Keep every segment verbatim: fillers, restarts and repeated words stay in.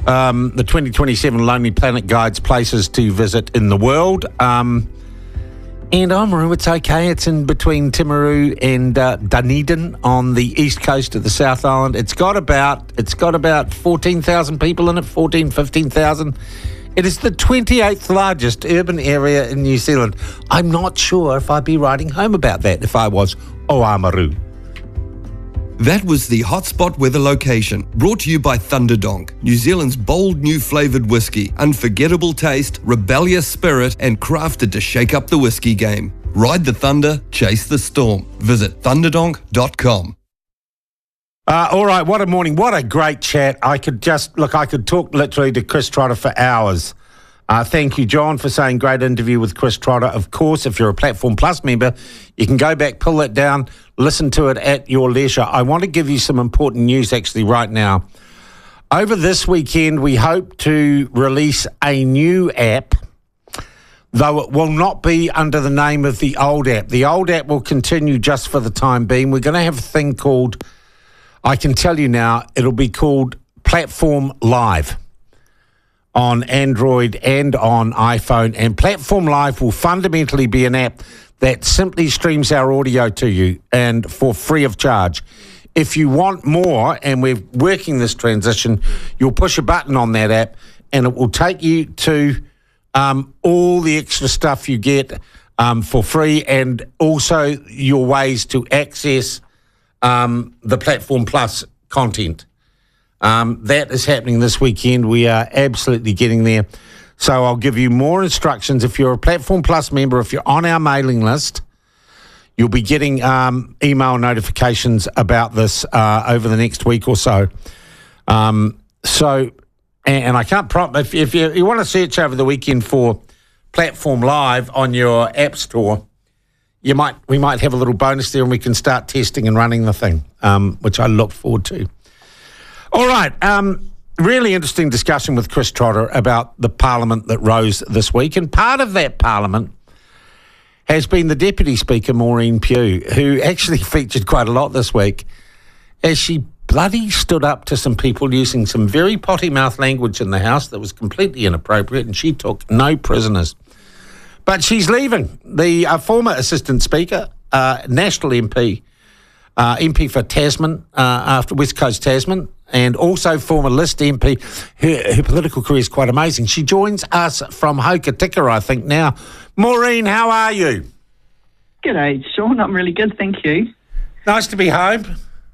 um, the twenty twenty-seven Lonely Planet guides places to visit in the world. Um, and Oamaru, it's okay. It's in between Timaru and uh, Dunedin on the east coast of the South Island. It's got about it's got about fourteen thousand people in it, fourteen, fifteen thousand. It is the twenty-eighth largest urban area in New Zealand. I'm not sure if I'd be writing home about that if I was Oamaru. That was the Hotspot Weather Location, brought to you by Thunderdonk, New Zealand's bold new flavoured whiskey, unforgettable taste, rebellious spirit, and crafted to shake up the whiskey game. Ride the thunder, chase the storm. Visit thunderdonk dot com. Uh, all right, what a morning. What a great chat. I could just, look, I could talk literally to Chris Trotter for hours. Uh, thank you, John, for saying great interview with Chris Trotter. Of course, if you're a Platform Plus member, you can go back, pull that down, listen to it at your leisure. I want to give you some important news actually right now. Over this weekend, we hope to release a new app, though it will not be under the name of the old app. The old app will continue just for the time being. We're going to have a thing called, I can tell you now, it'll be called Platform Live on Android and on iPhone. And Platform Live will fundamentally be an app that simply streams our audio to you and for free of charge. If you want more, and we're working this transition, you'll push a button on that app and it will take you to um, all the extra stuff you get um, for free, and also your ways to access um, the Platform Plus content. Um, that is happening this weekend. We are absolutely getting there. So I'll give you more instructions. If you're a Platform Plus member, if you're on our mailing list, you'll be getting um, email notifications about this uh, over the next week or so. Um, so, and, and I can't prompt, if, if you, you want to search over the weekend for Platform Live on your app store, you might we might have a little bonus there and we can start testing and running the thing, um, which I look forward to. All right, um, really interesting discussion with Chris Trotter about the Parliament that rose this week. And part of that Parliament has been the Deputy Speaker, Maureen Pugh, who actually featured quite a lot this week as she bloody stood up to some people using some very potty-mouth language in the House that was completely inappropriate, and she took no prisoners. But she's leaving. The uh, former Assistant Speaker, uh, National M P, uh, M P for Tasman, uh, after West Coast Tasman, and also former List M P. Her, her political career is quite amazing. She joins us from Hokitika, I think, now. Maureen, how are you? G'day, Sean. I'm really good, thank you. Nice to be home.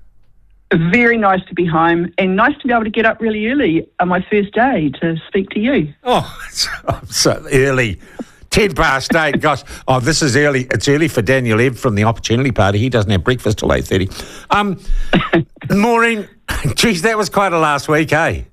Very nice to be home, and nice to be able to get up really early on my first day to speak to you. Oh, it's so early. Ten past eight, gosh. Oh, this is early. It's early for Daniel Ebb from the Opportunity Party. He doesn't have breakfast till eight thirty. Um, Maureen, geez, that was quite a last week, eh?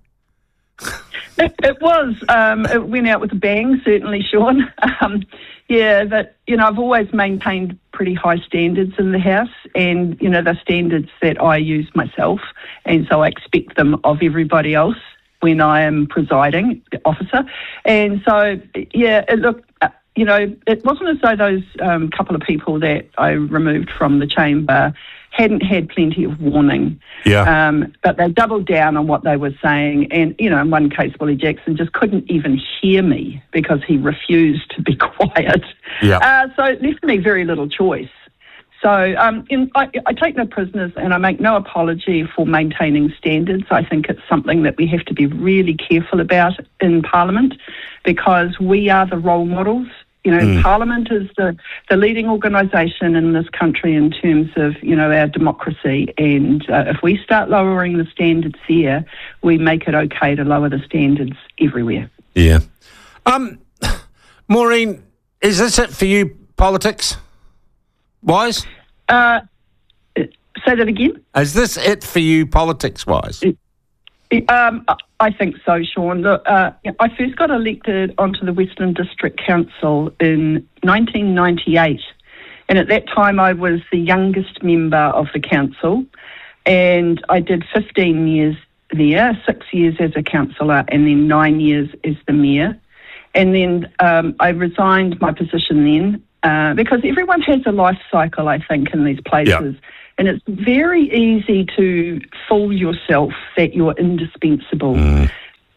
It, it was. Um, it went out with a bang, certainly, Sean. Um, yeah, but, you know, I've always maintained pretty high standards in the House, and, you know, the standards that I use myself, and so I expect them of everybody else when I am presiding officer. And so, yeah, it, look, uh, you know, it wasn't as though those um, couple of people that I removed from the chamber hadn't had plenty of warning. Yeah. Um, but they doubled down on what they were saying. And, you know, in one case, Willie Jackson just couldn't even hear me because he refused to be quiet. Yeah. Uh, so it left me very little choice. So um, in, I, I take no prisoners, and I make no apology for maintaining standards. I think it's something that we have to be really careful about in Parliament, because we are the role models. You know, mm. Parliament is the, the leading organisation in this country in terms of, you know, our democracy. And uh, if we start lowering the standards here, we make it okay to lower the standards everywhere. Yeah. Um, Maureen, is this it for you, politics? Wise? Uh, say that again? Is this it for you, politics-wise? Um, I think so, Sean. Look, uh, I first got elected onto the Western District Council in nineteen ninety-eight, and at that time I was the youngest member of the council, and I did fifteen years there, six years as a councillor, and then nine years as the mayor. And then um, I resigned my position then, Uh, because everyone has a life cycle, I think, in these places. Yeah. And it's very easy to fool yourself that you're indispensable. Mm.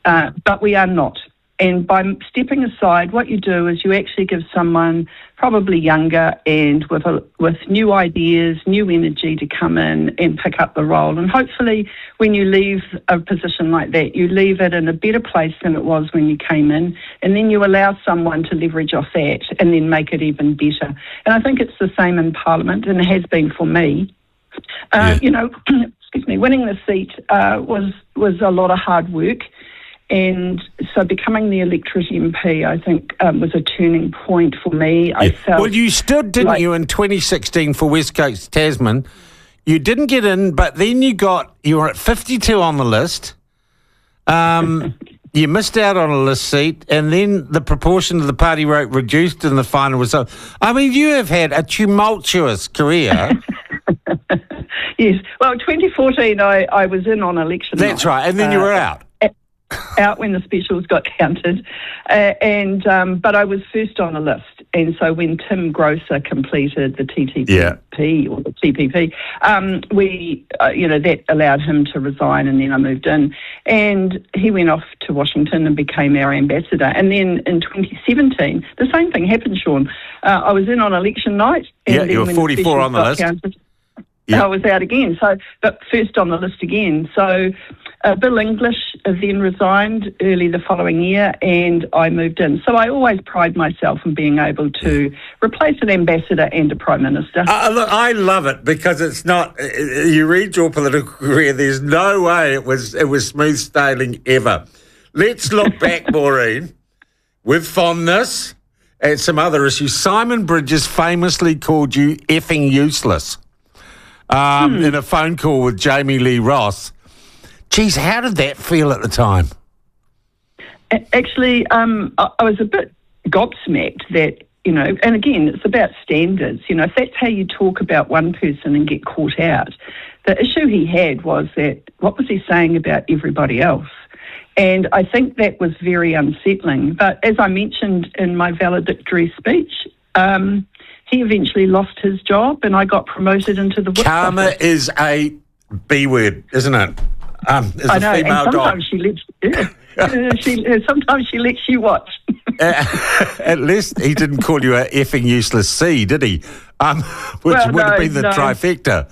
uh, but we are not. And by stepping aside, what you do is you actually give someone probably younger and with a, with new ideas, new energy to come in and pick up the role. And hopefully when you leave a position like that, you leave it in a better place than it was when you came in. And then you allow someone to leverage off that and then make it even better. And I think it's the same in Parliament, and it has been for me. Uh, Yeah. You know, excuse me, winning the seat uh, was was a lot of hard work. And so becoming the electorate M P, I think, um, was a turning point for me. I felt Well, you stood, didn't like- you, in twenty sixteen for West Coast Tasman? You didn't get in, but then you got, you were at fifty-two on the list. Um, you missed out on a list seat, and then the proportion of the party vote reduced in the final result. I mean, you have had a tumultuous career. Yes. Well, twenty fourteen, I, I was in on election That's night. right, and then you Uh, were out. out when the specials got counted, uh, and um, but I was first on the list, and so when Tim Grosser completed the T T P Yeah. or the T P P, um, we uh, you know that allowed him to resign, and then I moved in, and he went off to Washington and became our ambassador, and then in twenty seventeen the same thing happened, Sean. Uh, I was in on election night, and Yeah, then you were when forty-four specials on the got list. counted, Yeah. I was out again. So, but first on the list again. So, uh, Bill English uh, then resigned early the following year, and I moved in. So I always pride myself in being able to replace an ambassador and a prime minister. Uh, look, I love it because it's not. uh, You read your political career. There's no way it was it was smooth sailing ever. Let's look back, Maureen, with fondness at some other issues. Simon Bridges famously called you effing useless um, Hmm. in a phone call with Jamie Lee Ross. Geez, how did that feel at the time? A- Actually, um, I, I was a bit gobsmacked that, you know, and again, it's about standards. You know, if that's how you talk about one person and get caught out, the issue he had was that what was he saying about everybody else? And I think that was very unsettling. But as I mentioned in my valedictory speech, um, he eventually lost his job and I got promoted into the whip Karma office. is a B word, isn't it? Um, as I a know, and female dog. sometimes she lets, yeah, Uh, she, uh, sometimes she lets you watch. At least he didn't call you a effing useless C, did he? Um, which Well, would have no, been the no. trifecta.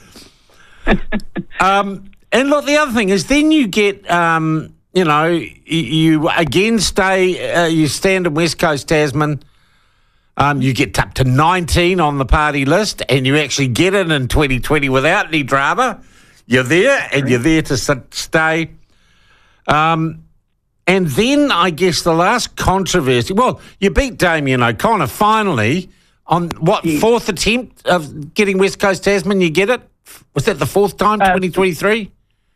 um, and look, the other thing is then you get, um, you know, you, you again stay, uh, you stand in West Coast Tasman, um, you get up to nineteen on the party list and you actually get in in twenty twenty without any drama. You're there and you're there to sit, stay. Um, and then I guess the last controversy, well, you beat Damien O'Connor finally on what, Yes. fourth attempt of getting West Coast Tasman, you get it? Was that the fourth time, Uh, twenty twenty-three?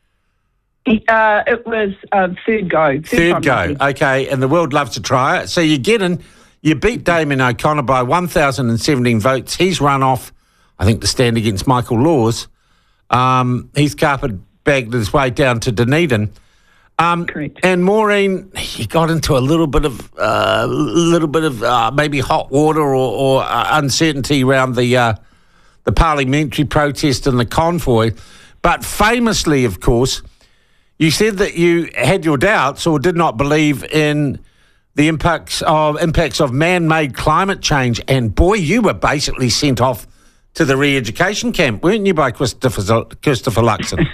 Uh, it was uh, third go. Third, Third time go, lucky. okay, and the world loves to try it. So you get in, you beat Damien O'Connor by one thousand seventeen votes. He's run off, I think, to stand against Michael Laws. Um, he's carpet bagged his way down to Dunedin. Um, Correct. And Maureen, he got into a little bit of, uh, little bit of uh, maybe hot water or, or uh, uncertainty around the uh, the parliamentary protest and the convoy. But famously, of course, you said that you had your doubts or did not believe in the impacts of impacts of man-made climate change. And boy, you were basically sent off to the re-education camp, weren't you, by Christopher Christopher Luxon?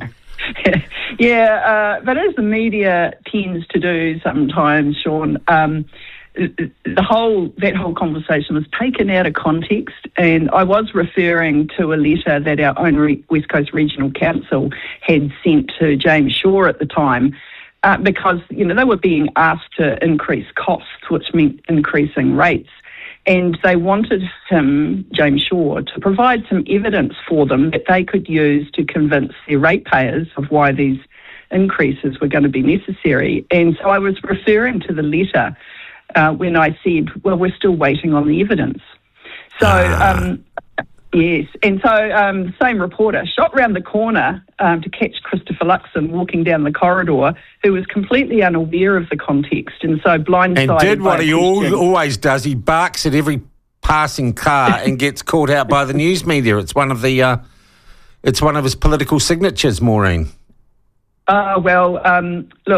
Yeah, uh, but as the media tends to do sometimes, Sean, um, the whole that whole conversation was taken out of context, and I was referring to a letter that our own Re- West Coast Regional Council had sent to James Shaw at the time, uh, because you know they were being asked to increase costs, which meant increasing rates. And they wanted him, James Shaw, to provide some evidence for them that they could use to convince their ratepayers of why these increases were going to be necessary. And so I was referring to the letter uh, when I said, well, we're still waiting on the evidence. So, um, yes. And so um, the same reporter shot round the corner um, to catch Christopher Luxon walking down the corridor, who was completely unaware of the context and so blindsided. And did what by a he al- question. always does. He barks at every passing car and gets caught out by the news media. It's one of the, uh, it's one of his political signatures, Maureen. Uh, well, um, look,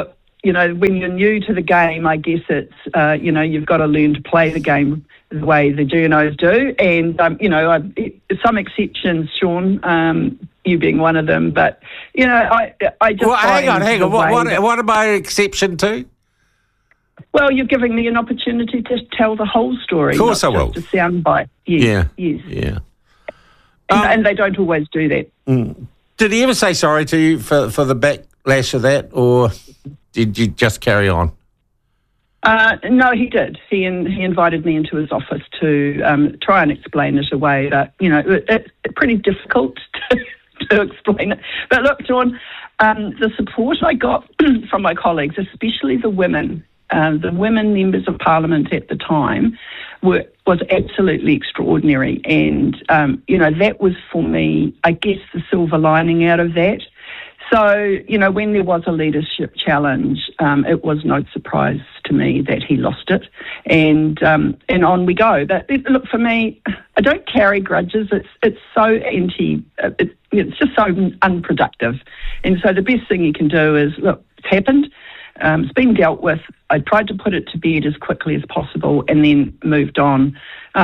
you know, when you're new to the game, I guess it's, uh, you know, you've got to learn to play the game the way the journos do. And, um, you know, I, some exceptions, Sean, um, you being one of them. But, you know, I I just... Well, hang on, hang on. What, what, that, what am I an exception to? Well, you're giving me an opportunity to tell the whole story. Of course not I will. Just a soundbite. Yes, Yeah. yes. Yeah. And, Um, and they don't always do that. Did he ever say sorry to you for, for the backlash of that, or did you just carry on? Uh, no, he did. He in, he invited me into his office to um, try and explain it away. But, you know, it, it's pretty difficult to, to explain it. But look, John, um, the support I got from my colleagues, especially the women, uh, the women members of Parliament at the time, were was absolutely extraordinary. And, um, you know, that was for me, I guess, the silver lining out of that. So, you know, when there was a leadership challenge, um, it was no surprise to me that he lost it. And um, and on we go. But it, look, for me, I don't carry grudges. It's it's so anti, it, it's just so unproductive. And so the best thing you can do is, look, it's happened. Um, it's been dealt with. I tried to put it to bed as quickly as possible and then moved on.